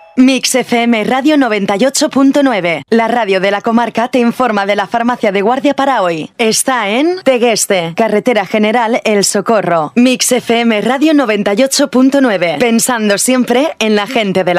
Mix FM Radio 98.9. La radio de la comarca te informa de la farmacia de guardia para hoy. Está en Tegueste, Carretera General El Socorro. Mix FM Radio 98.9. Pensando siempre en la gente de la